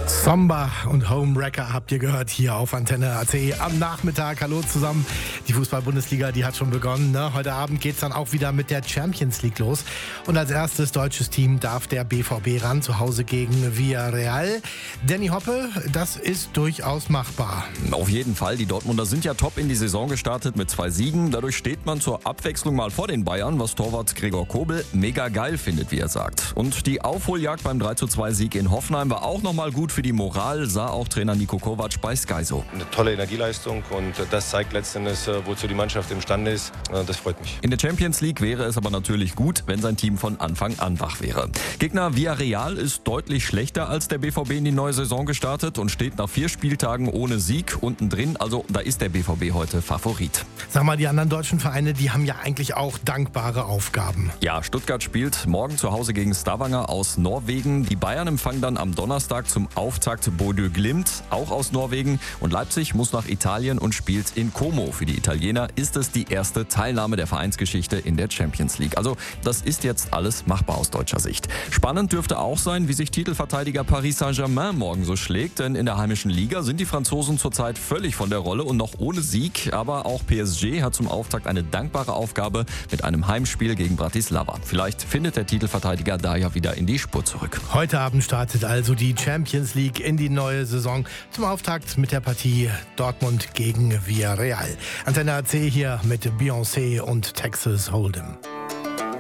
Samba und Homewrecker habt ihr gehört hier auf Antenne AC am Nachmittag. Hallo zusammen. Die Fußball-Bundesliga, die hat schon begonnen. Ne? Heute Abend geht's dann auch wieder mit der Champions League los. Und als erstes deutsches Team darf der BVB ran, zu Hause gegen Villarreal. Danny Hoppe, das ist durchaus machbar. Auf jeden Fall. Die Dortmunder sind ja top in die Saison gestartet mit 2 Siegen. Dadurch steht man zur Abwechslung mal vor den Bayern, was Torwart Gregor Kobel mega geil findet, wie er sagt. Und die Aufholjagd beim 3:2-Sieg in Hoffenheim war auch nochmal gut für die Moral, sah auch Trainer Niko Kovac bei Sky so. Eine tolle Energieleistung und das zeigt letztendlich, wozu die Mannschaft imstande ist. Das freut mich. In der Champions League wäre es aber natürlich gut, wenn sein Team von Anfang an wach wäre. Gegner Villarreal ist deutlich schlechter als der BVB in die neue Saison gestartet und steht nach 4 Spieltagen ohne Sieg unten drin. Also da ist der BVB heute Favorit. Sag mal, die anderen deutschen Vereine, die haben ja eigentlich auch dankbare Aufgaben. Ja, Stuttgart spielt morgen zu Hause gegen Stavanger aus Norwegen. Die Bayern empfangen dann am Donnerstag zum Auftakt Bodø Glimt, auch aus Norwegen. Und Leipzig muss nach Italien und spielt in Como. Für die Italiener ist es die erste Teilnahme der Vereinsgeschichte in der Champions League. Also das ist jetzt alles machbar aus deutscher Sicht. Spannend dürfte auch sein, wie sich Titelverteidiger Paris Saint-Germain morgen so schlägt. Denn in der heimischen Liga sind die Franzosen zurzeit völlig von der Rolle und noch ohne Sieg. Aber auch PSG hat zum Auftakt eine dankbare Aufgabe mit einem Heimspiel gegen Bratislava. Vielleicht findet der Titelverteidiger da ja wieder in die Spur zurück. Heute Abend startet also die Champions League in die neue Saison. Zum Auftakt mit der Partie Dortmund gegen Villarreal. Antenne AC hier mit Beyoncé und Texas Hold'em.